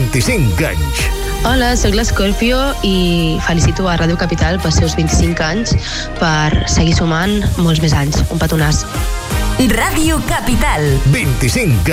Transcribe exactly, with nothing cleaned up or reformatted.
vint-i-cinc anys. Hola, sóc l'Escorpio i felicito a Ràdio Capital pels seus vint-i-cinc anys per seguir sumant molts més anys. Un petonàs. Ràdio Capital. vint-i-cinc